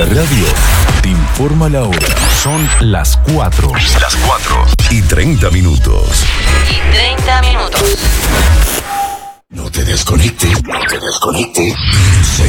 La radio te informa la hora. Son las 4. Las 4:30. Y 30 minutos. No te desconectes.